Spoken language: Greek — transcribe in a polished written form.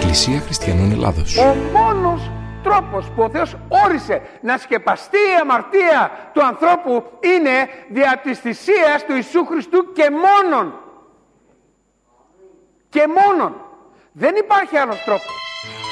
Εκκλησία Χριστιανών Ελλάδος. Ο μόνος τρόπος που ο Θεός όρισε να σκεπαστεί η αμαρτία του ανθρώπου είναι δια της θυσίας του Ιησού Χριστού και μόνον. Και μόνον. Δεν υπάρχει άλλος τρόπος.